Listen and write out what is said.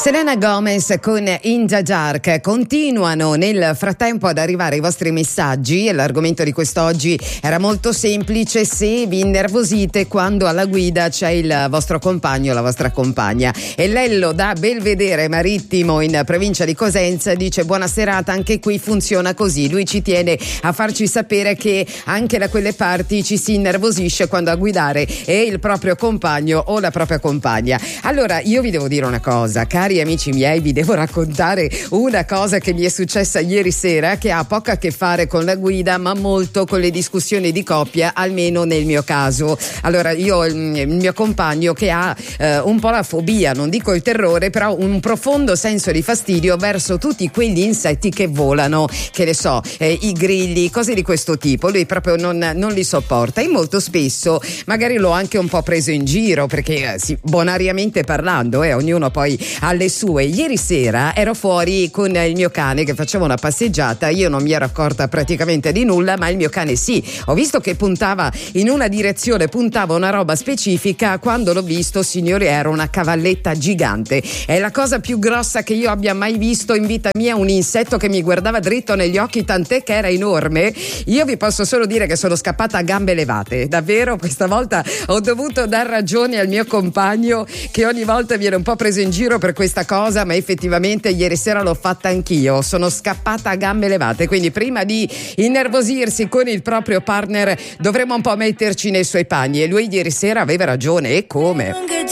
Selena Gomez con In the Dark. Continuano nel frattempo ad arrivare i vostri messaggi e l'argomento di quest'oggi era molto semplice: se vi innervosite quando alla guida c'è il vostro compagno o la vostra compagna. E Lello da Belvedere Marittimo in provincia di Cosenza dice: buona serata, anche qui funziona così. Lui ci tiene a farci sapere che anche da quelle parti ci si innervosisce quando a guidare è il proprio compagno o la propria compagna. Allora io vi devo dire una cosa, cari amici miei, vi devo raccontare una cosa che mi è successa ieri sera, che ha poco a che fare con la guida ma molto con le discussioni di coppia, almeno nel mio caso. Allora io ho il mio compagno che ha un po' la fobia, non dico il terrore, però un profondo senso di fastidio verso tutti quegli insetti che volano, che ne so, i grilli, cose di questo tipo. Lui proprio non li sopporta e molto spesso magari l'ho anche un po' preso in giro, perché bonariamente parlando ognuno poi ha le sue. Ieri sera ero fuori con il mio cane che faceva una passeggiata, io non mi ero accorta praticamente di nulla, ma il mio cane sì. Ho visto che puntava in una direzione, puntava una roba specifica. Quando l'ho visto, signori, era una cavalletta gigante. È la cosa più grossa che io abbia mai visto in vita mia, un insetto che mi guardava dritto negli occhi, tant'è che era enorme. Io vi posso solo dire che sono scappata a gambe levate, davvero. Questa volta ho dovuto dar ragione al mio compagno, che ogni volta viene un po' preso in giro per questa cosa, ma effettivamente ieri sera l'ho fatta anch'io, sono scappata a gambe levate. Quindi prima di innervosirsi con il proprio partner dovremmo un po' metterci nei suoi panni, e lui ieri sera aveva ragione, e come?